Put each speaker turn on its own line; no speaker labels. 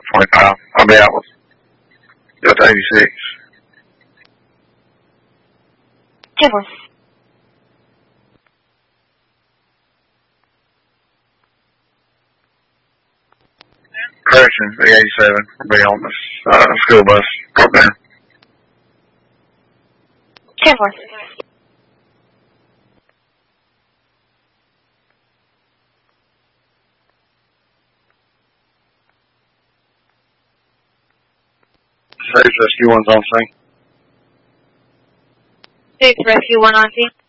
25. I'll be out with Delta 86.
10 4.
Correction, V87 will be on the school bus. Drop down.
10 4.
Sage Rescue 1's on scene.
6 Rescue 1 on scene.